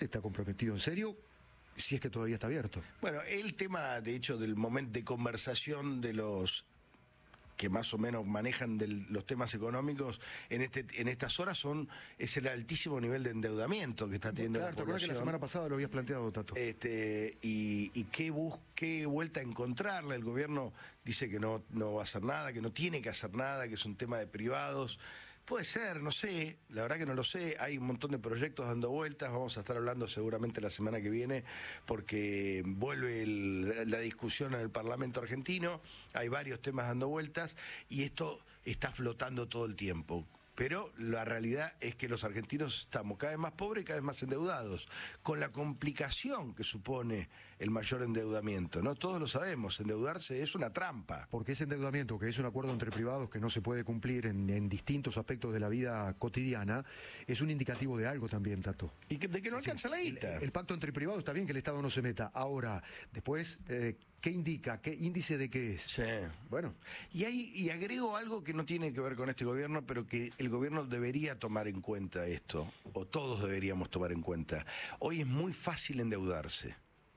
se está comprometido en serio, si es que todavía está abierto. Bueno, el tema, de hecho, del momento de conversación de los que más o menos manejan los temas económicos en estas horas es el altísimo nivel de endeudamiento que está teniendo la población. Que la semana pasada lo habías planteado, Tato. Y qué vuelta a encontrarle. El gobierno dice que no va a hacer nada, que no tiene que hacer nada, que es un tema de privados. Puede ser, no sé, la verdad que no lo sé. Hay un montón de proyectos dando vueltas, vamos a estar hablando seguramente la semana que viene, porque vuelve la discusión en el Parlamento argentino, hay varios temas dando vueltas, y esto está flotando todo el tiempo. Pero la realidad es que los argentinos estamos cada vez más pobres y cada vez más endeudados, con la complicación que supone el mayor endeudamiento, ¿no? Todos lo sabemos, endeudarse es una trampa. Porque ese endeudamiento, que es un acuerdo entre privados que no se puede cumplir en distintos aspectos de la vida cotidiana, es un indicativo de algo también, Tato. Y de que no alcanza la guita. El pacto entre privados está bien que el Estado no se meta. Ahora, después, ¿qué indica? ¿Qué índice de qué es? Sí. Bueno. Y agrego algo que no tiene que ver con este gobierno, pero que el gobierno debería tomar en cuenta esto, o todos deberíamos tomar en cuenta. Hoy es muy fácil endeudarse.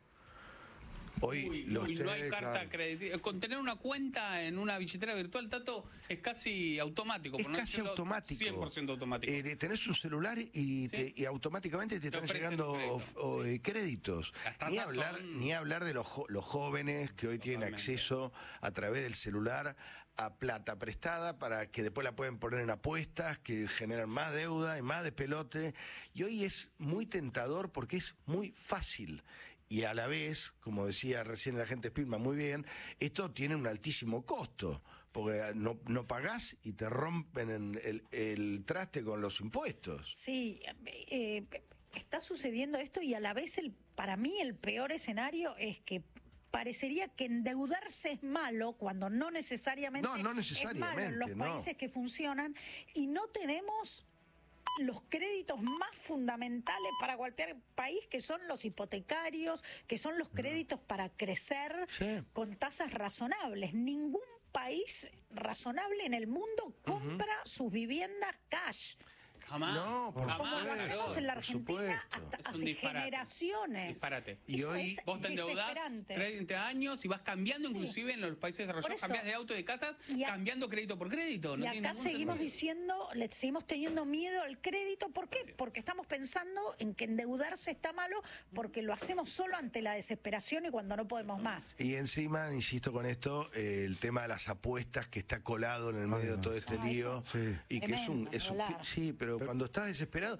Hoy no hay carta crediticia. Con tener una cuenta en una billetera virtual, Tato, es casi automático. Es casi automático. 100% automático. Tenés un celular y automáticamente te están llegando créditos. Ni hablar de los jóvenes que hoy tienen acceso a través del celular a plata prestada para que después la pueden poner en apuestas que generan más deuda y más despelote. Y hoy es muy tentador porque es muy fácil. Y a la vez, como decía recién el agente Spillman muy bien, esto tiene un altísimo costo, porque no pagás y te rompen el traste con los impuestos. Sí, está sucediendo esto y a la vez para mí el peor escenario es que parecería que endeudarse es malo cuando no necesariamente, es malo en los países que funcionan, y no tenemos los créditos más fundamentales para cualquier país, que son los hipotecarios, que son los créditos para crecer con tasas razonables. Ningún país razonable en el mundo compra sus viviendas cash. Jamás. No, como lo hacemos en la Argentina hasta hace generaciones. Disparate. Y hoy vos te endeudás 30 años y vas cambiando, inclusive en los países desarrollados, cambias de auto y de casas, cambiando crédito por crédito. Y acá seguimos diciendo, le seguimos teniendo miedo al crédito. ¿Por qué? Porque estamos pensando en que endeudarse está malo, porque lo hacemos solo ante la desesperación y cuando no podemos más. Y encima, insisto con esto, el tema de las apuestas que está colado en el medio de todo este lío. Y que es un sí, pero cuando estás desesperado,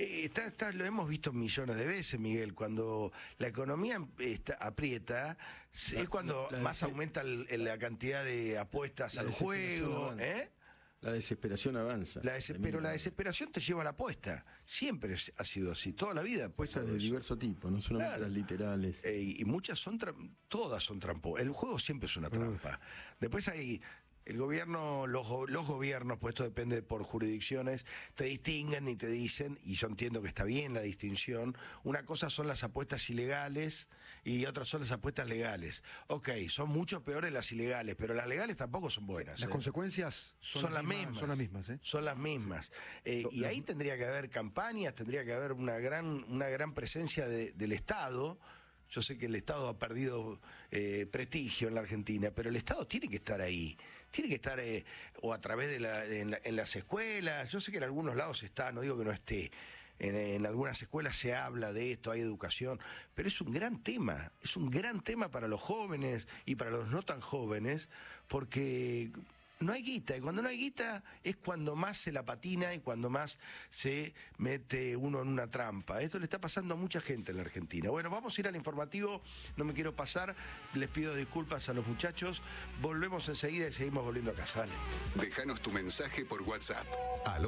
lo hemos visto millones de veces, Miguel, cuando la economía aprieta, es cuando más aumenta la cantidad de apuestas al juego. La desesperación avanza. Pero la desesperación te lleva a la apuesta. Siempre ha sido así, toda la vida. Apuestas de diverso tipo, no solamente las literales. Y muchas todas son trampas. El juego siempre es una trampa. Después hay... El gobierno, los gobiernos, pues esto depende por jurisdicciones, te distinguen y te dicen, y yo entiendo que está bien la distinción, una cosa son las apuestas ilegales y otras son las apuestas legales. Ok, son mucho peores las ilegales, pero las legales tampoco son buenas. Las consecuencias son las mismas. Son las mismas. Y ahí tendría que haber campañas, tendría que haber una gran presencia del Estado. Yo sé que el Estado ha perdido prestigio en la Argentina, pero el Estado tiene que estar ahí. Tiene que estar o a través en las escuelas. Yo sé que en algunos lados está, no digo que no esté. En algunas escuelas se habla de esto, hay educación, pero es un gran tema para los jóvenes y para los no tan jóvenes, porque no hay guita, y cuando no hay guita es cuando más se la patina y cuando más se mete uno en una trampa. Esto le está pasando a mucha gente en la Argentina. Bueno, vamos a ir al informativo, no me quiero pasar, les pido disculpas a los muchachos, volvemos enseguida y seguimos volviendo a casa. Dale. Déjanos tu mensaje por WhatsApp al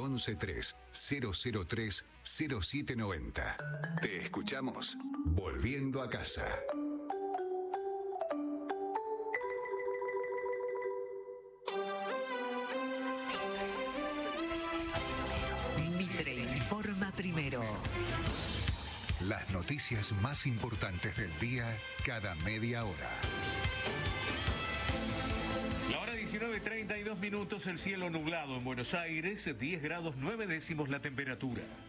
1130030790. Te escuchamos volviendo a casa. Informa primero. Las noticias más importantes del día cada media hora. La hora 19:32, el cielo nublado en Buenos Aires, 10 grados 9 décimos la temperatura.